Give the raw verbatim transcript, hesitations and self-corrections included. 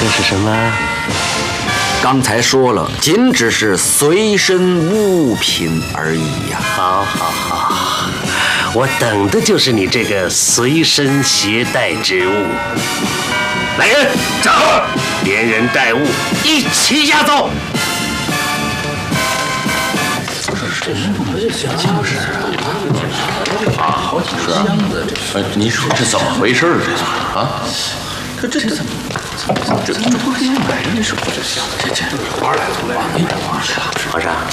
这是什么？ 刚才说了，仅只是随身物品而已呀。 好，好，好，我等的就是你这个随身携带之物。来人，站好，连人带物一起押走。 啊，好几箱子，这呃，你说这怎么回事？这是啊？这这这怎么怎么这这不是买的？这是这这这花来了，王王上。 皇上。